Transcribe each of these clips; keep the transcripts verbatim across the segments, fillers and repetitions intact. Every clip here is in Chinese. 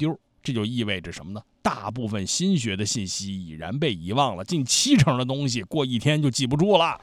丢。这就意味着什么呢？大部分新学的信息已然被遗忘了，近七成的东西过一天就记不住了。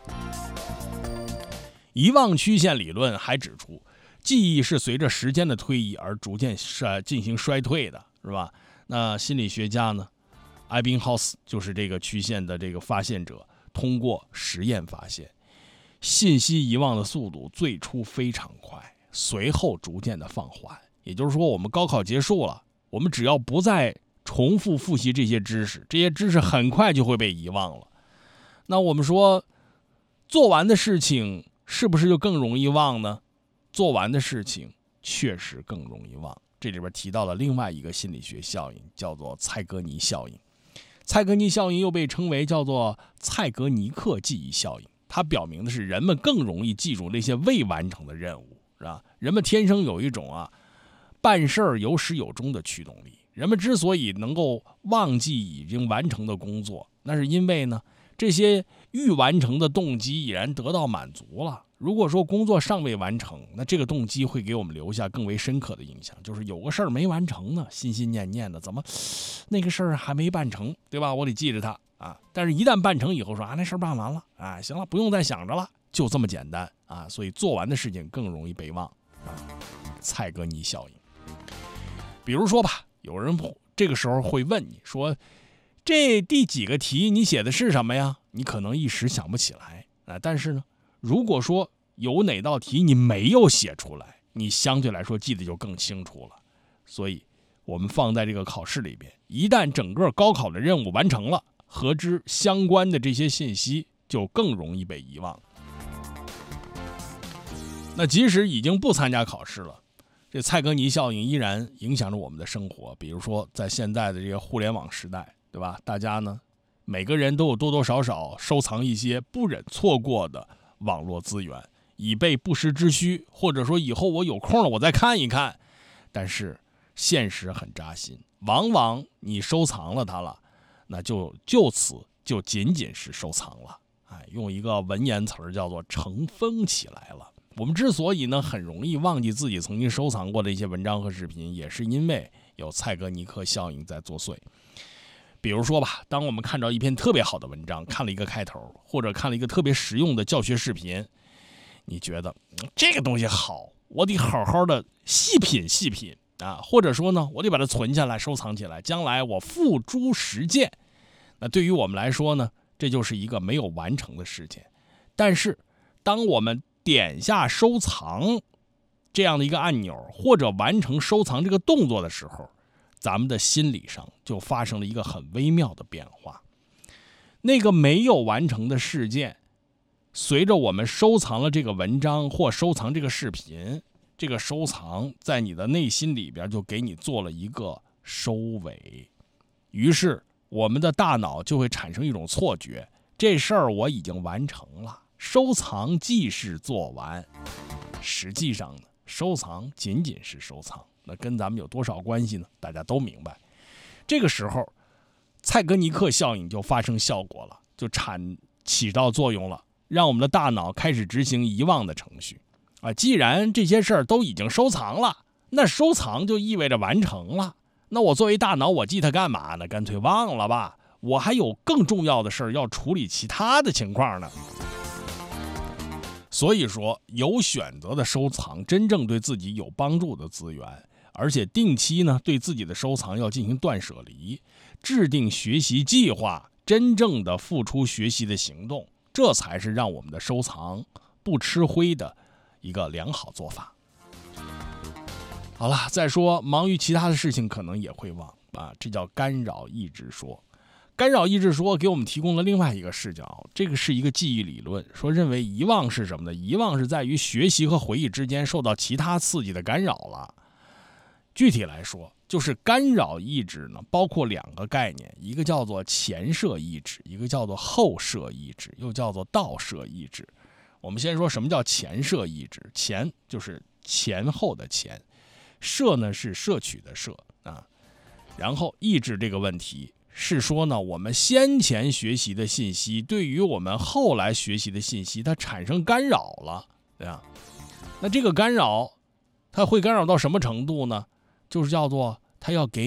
遗忘曲线理论还指出，记忆是随着时间的推移而逐渐进行衰退的，是吧？那心理学家呢，艾宾浩斯就是这个曲线的这个发现者，通过实验发现，信息遗忘的速度最初非常快，随后逐渐的放缓。也就是说，我们高考结束了，我们只要不再重复复习这些知识，这些知识很快就会被遗忘了。那我们说，做完的事情是不是就更容易忘呢？做完的事情确实更容易忘。这里边提到了另外一个心理学效应，叫做蔡格尼效应。蔡格尼效应又被称为叫做蔡格尼克记忆效应，它表明的是人们更容易记住那些未完成的任务，是吧？人们天生有一种啊办事儿有始有终的驱动力。人们之所以能够忘记已经完成的工作，那是因为呢，这些欲完成的动机已然得到满足了。如果说工作尚未完成，那这个动机会给我们留下更为深刻的印象，就是有个事儿没完成呢，心心念念的，怎么那个事儿还没办成，对吧？我得记着它啊。但是一旦办成以后说啊，那事儿办完了啊，行了，不用再想着了，就这么简单啊。所以做完的事情更容易被忘啊。蔡格尼效应。比如说吧，有人这个时候会问你说，这第几个题你写的是什么呀？你可能一时想不起来啊。但是呢，如果说有哪道题你没有写出来，你相对来说记得就更清楚了。所以我们放在这个考试里边，一旦整个高考的任务完成了，和之相关的这些信息就更容易被遗忘。那即使已经不参加考试了，这蔡格尼效应依然影响着我们的生活。比如说在现在的这个互联网时代，对吧？大家呢每个人都有多多少少收藏一些不忍错过的网络资源，以备不时之需，或者说以后我有空了我再看一看。但是现实很扎心，往往你收藏了它了，那就就此就仅仅是收藏了。哎，用一个文言词儿叫做尘封起来了。我们之所以呢很容易忘记自己曾经收藏过的一些文章和视频，也是因为有蔡格尼克效应在作祟。比如说吧，当我们看到一篇特别好的文章，看了一个开头，或者看了一个特别实用的教学视频，你觉得、嗯、这个东西好，我得好好的细品细品啊，或者说呢，我得把它存下来收藏起来，将来我付诸实践。那对于我们来说呢，这就是一个没有完成的事件。但是当我们点下收藏这样的一个按钮，或者完成收藏这个动作的时候，咱们的心理上就发生了一个很微妙的变化。那个没有完成的事件，随着我们收藏了这个文章或收藏这个视频，这个收藏在你的内心里边就给你做了一个收尾。于是我们的大脑就会产生一种错觉，这事儿我已经完成了，收藏即是做完。实际上呢，收藏仅仅是收藏，那跟咱们有多少关系呢？大家都明白。这个时候蔡格尼克效应就发生效果了，就产起到作用了，让我们的大脑开始执行遗忘的程序啊。既然这些事儿都已经收藏了，那收藏就意味着完成了，那我作为大脑，我记它干嘛呢？干脆忘了吧，我还有更重要的事儿要处理其他的情况呢。所以说，有选择的收藏真正对自己有帮助的资源，而且定期呢对自己的收藏要进行断舍离，制定学习计划，真正的付出学习的行动，这才是让我们的收藏不吃灰的一个良好做法。好了，再说忙于其他的事情可能也会忘啊，这叫干扰抑制说。干扰抑制说给我们提供了另外一个视角，这个是一个记忆理论，说认为遗忘是什么呢？遗忘是在于学习和回忆之间受到其他刺激的干扰了。具体来说，就是干扰抑制呢，包括两个概念，一个叫做前摄抑制，一个叫做后摄抑制，又叫做倒摄抑制。我们先说什么叫前摄抑制，前就是前后的前，摄呢是摄取的摄啊，然后抑制这个问题是说呢，我们先前学习的信息对于我们后来学习的信息它产生干扰了，对吧？那这个干扰它会干扰到什么程度呢？就是叫做它要给